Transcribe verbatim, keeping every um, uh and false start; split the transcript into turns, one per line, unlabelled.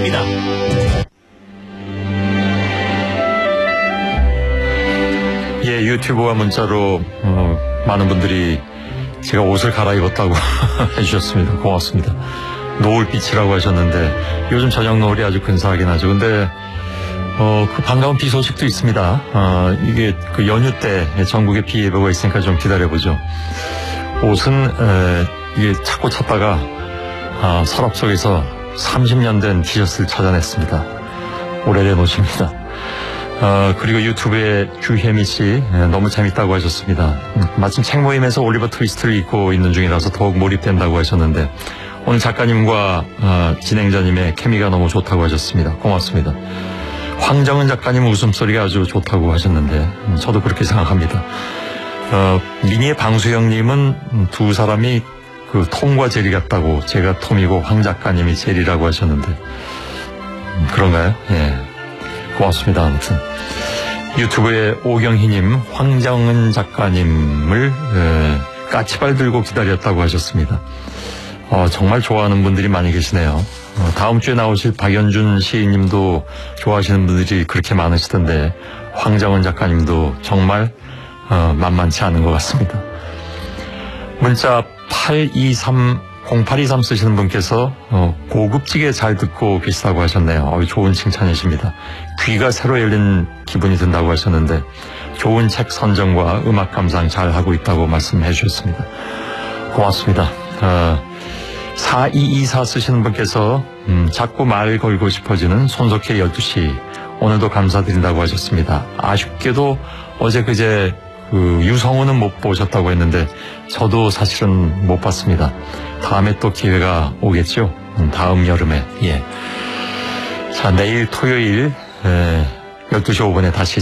겁니다.
예, 유튜브와 문자로 어, 많은 분들이 제가 옷을 갈아입었다고 해주셨습니다. 고맙습니다. 노을빛이라고 하셨는데 요즘 저녁 노을이 아주 근사하긴 하죠. 근데 어, 그 반가운 비 소식도 있습니다. 어, 이게 그 연휴 때 전국에 비 예보가 있으니까 좀 기다려보죠. 옷은 에, 이게 찾고 찾다가 아, 서랍 속에서 삼십 년 된 티셔츠를 찾아냈습니다. 오래된 옷입니다. 어, 그리고 유튜브에 규혜미 씨 너무 재밌다고 하셨습니다. 음, 마침 책 모임에서 올리버 트위스트를 입고 있는 중이라서 더욱 몰입된다고 하셨는데 오늘 작가님과 어, 진행자님의 케미가 너무 좋다고 하셨습니다. 고맙습니다. 황정은 작가님 웃음소리가 아주 좋다고 하셨는데 음, 저도 그렇게 생각합니다. 어, 미니의 방수영님은 두 사람이 그 톰과 제리 같다고, 제가 톰이고 황 작가님이 제리라고 하셨는데 음, 그런가요? 예, 고맙습니다. 아무튼 유튜브에 오경희님 황정은 작가님을 에, 까치발 들고 기다렸다고 하셨습니다. 어, 정말 좋아하는 분들이 많이 계시네요. 어, 다음 주에 나오실 박연준 시인님도 좋아하시는 분들이 그렇게 많으시던데 황정은 작가님도 정말 어, 만만치 않은 것 같습니다. 문자 팔이삼 공팔이삼 쓰시는 분께서 어, 고급지게 잘 듣고 계시다고 하셨네요. 어, 좋은 칭찬이십니다. 귀가 새로 열린 기분이 든다고 하셨는데 좋은 책 선정과 음악 감상 잘 하고 있다고 말씀해 주셨습니다. 고맙습니다. 어, 사이이사 쓰시는 분께서 음, 자꾸 말 걸고 싶어지는 손석희 열두 시 오늘도 감사드린다고 하셨습니다. 아쉽게도 어제 그제 그 유성우는 못 보셨다고 했는데 저도 사실은 못 봤습니다. 다음에 또 기회가 오겠죠. 음, 다음 여름에. 예. 자, 내일 토요일 에, 열두 시 오 분에 다시